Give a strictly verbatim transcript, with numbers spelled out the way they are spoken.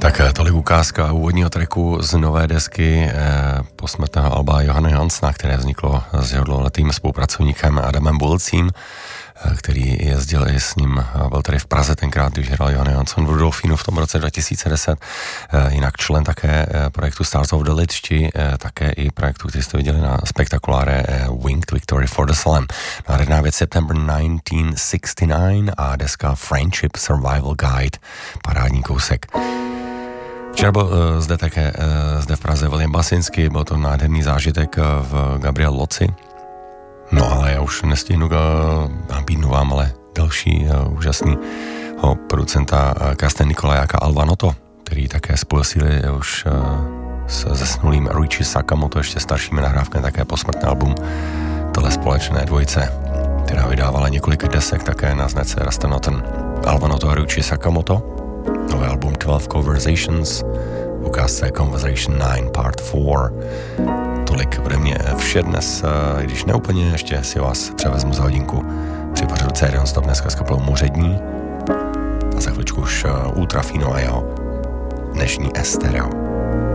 Tak tolik ukázka úvodního tracku z nové desky eh, posmrtného alba Johana Johanssona, které vzniklo s jeho dlouholetým spolupracovníkem Adamem Bulcím, eh, který jezdil i s ním, byl tady v Praze tenkrát, když hrál Johan Johansson v Rudolfínu v tom roce dva tisíce deset, eh, jinak člen také eh, projektu Stars of the Lidšti, eh, také i projektu, který jste viděli na spektakuláre eh, Winged Victory for the Slam. Nádherná věc September devatenáct set šedesát devět a deska Friendship Survival Guide, parádní kousek. Včera byl uh, zde také uh, zde v Praze William Basinski, byl to nádherný zážitek uh, v Gabriel Loci. No ale já už nestihnu, uh, nabídnu vám ale další uh, úžasnýho producenta uh, Karsten Nikolajáka Alvanoto, který také spojil síly už uh, s zesnulým Ruichi Sakamoto, ještě staršími nahrávkami, také posmrtný album tohle společné dvojice, která vydávala několik desek také na značce Rastanoten. Alvanoto a Ruichi Sakamoto. Nové album twelve Conversations, ukázce Conversation nine Part four. Tolik ode mě vše dnes, i když neúplně, ještě si vás převezmu za hodinku při pořadu C D Non-stop dneska s kapelou Mořední a za chvíličku už Ultrafino a jeho dnešní Estereo.